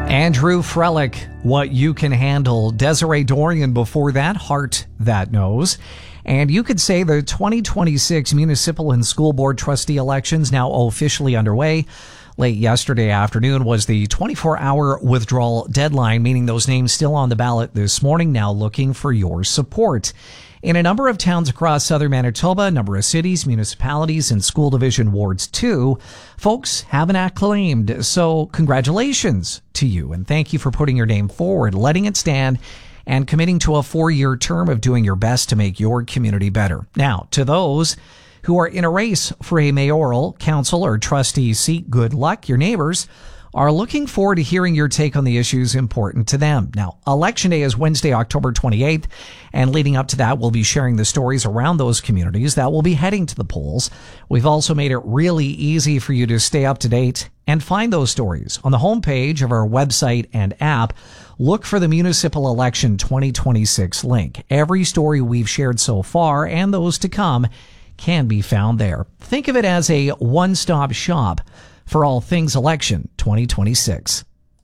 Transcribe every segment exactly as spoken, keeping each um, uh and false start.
Andrew Frelick, What You Can Handle. Desiree Dorian before that, Heart That Knows. And you could say the twenty twenty-six municipal and school board trustee elections now officially underway. Late yesterday afternoon was the twenty-four hour withdrawal deadline, meaning those names still on the ballot this morning, now looking for your support. In a number of towns across southern Manitoba, a number of cities, municipalities, and school division wards too, folks have been acclaimed. So congratulations to you, and thank you for putting your name forward, letting it stand, and committing to a four-year term of doing your best to make your community better. Now, to those who are in a race for a mayoral, council, or trustee seat, good luck. Your neighbors are looking forward to hearing your take on the issues important to them. Now, Election Day is Wednesday, October twenty-eighth, and leading up to that, we'll be sharing the stories around those communities that will be heading to the polls. We've also made it really easy for you to stay up to date and find those stories on the homepage of our website and app. Look for the Municipal Election twenty twenty-six link. Every story we've shared so far and those to come can be found there. Think of it as a one-stop shop for all things election twenty twenty-six.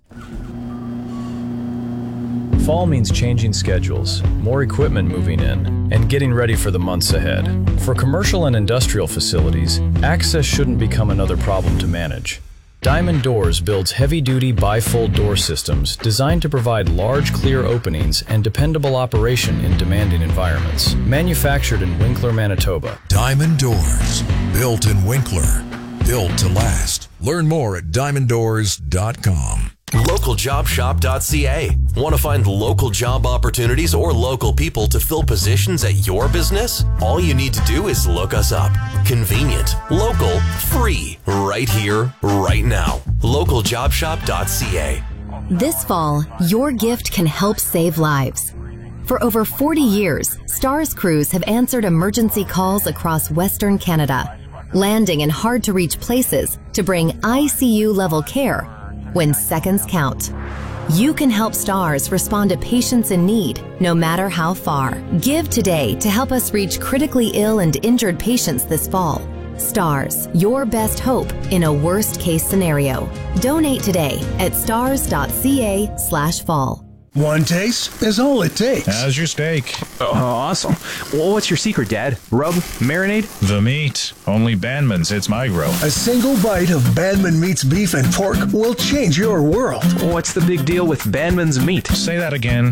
Fall means changing schedules, more equipment moving in, and getting ready for the months ahead. For commercial and industrial facilities, access shouldn't become another problem to manage. Diamond Doors builds heavy-duty bifold door systems designed to provide large, clear openings and dependable operation in demanding environments. Manufactured in Winkler, Manitoba. Diamond Doors, built in Winkler, built to last. Learn more at diamond doors dot com. local job shop dot c a. Want to find local job opportunities or local people to fill positions at your business? All you need to do is look us up. Convenient, local, free, right here, right now. local job shop dot c a. This fall, your gift can help save lives. For over forty years, STARS crews have answered emergency calls across Western Canada, landing in hard-to-reach places to bring I C U-level care when seconds count. You can help STARS respond to patients in need, no matter how far. Give today to help us reach critically ill and injured patients this fall. STARS, your best hope in a worst-case scenario. Donate today at stars dot c a slash fall. One taste is all it takes. How's your steak? Oh, awesome. Well, what's your secret, Dad? Rub? Marinade? The meat. Only Bandman's hits my grill. A single bite of Bandman Meat's beef and pork will change your world. What's the big deal with Bandman's meat? Say that again.